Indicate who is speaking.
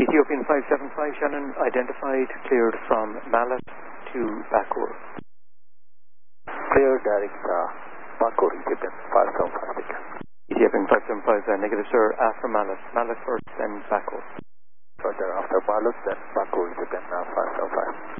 Speaker 1: Ethiopian 575 Shannon identified, cleared from Malat to Bakur.
Speaker 2: Clear direct Bakur, Ethiopian 575.
Speaker 1: Ethiopian 575 negative sir, after Malat. Malat first, then Bakur.
Speaker 2: Further after Malat, then Bakur, Ethiopian 575.